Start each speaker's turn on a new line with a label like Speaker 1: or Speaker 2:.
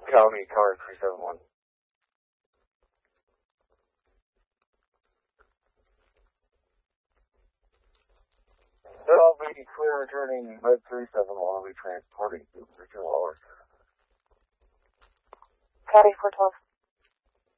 Speaker 1: County car 371. I'll be clear returning Med 371. I'll be transporting to Richard Waller.
Speaker 2: County 412.